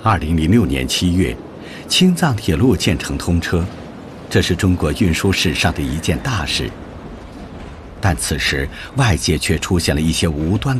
2006年7月，青藏铁路建成通车，这是中国运输史上的一件大事。但此时外界却出现了一些无端